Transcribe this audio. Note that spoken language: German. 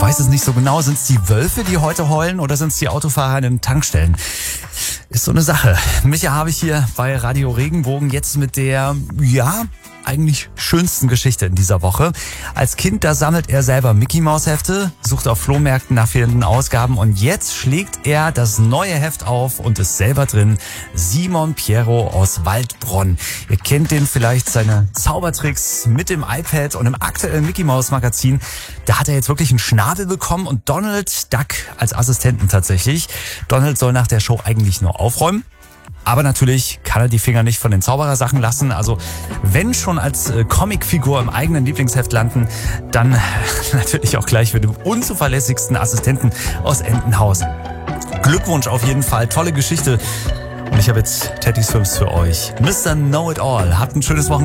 weiß es nicht so genau. Sind es die Wölfe, die heute heulen, oder sind es die Autofahrer in den Tankstellen? Ist so eine Sache. Micha habe ich hier bei Radio Regenbogen jetzt mit der, eigentlich schönsten Geschichte in dieser Woche. Als Kind, da sammelt er selber Mickey-Maus-Hefte, sucht auf Flohmärkten nach fehlenden Ausgaben und jetzt schlägt er das neue Heft auf und ist selber drin. Simon Pierro aus Waldbronn. Ihr kennt den vielleicht, seine Zaubertricks mit dem iPad und im aktuellen Mickey-Maus-Magazin. Da hat er jetzt wirklich einen Schnabel bekommen und Donald Duck als Assistenten tatsächlich. Donald soll nach der Show eigentlich nur aufräumen. Aber natürlich kann er die Finger nicht von den Zauberersachen lassen. Also wenn schon als Comicfigur im eigenen Lieblingsheft landen, dann natürlich auch gleich für den unzuverlässigsten Assistenten aus Entenhausen. Glückwunsch auf jeden Fall, tolle Geschichte. Und ich habe jetzt Teddys Films für euch. Mr. Know-It-All. Habt ein schönes Wochenende.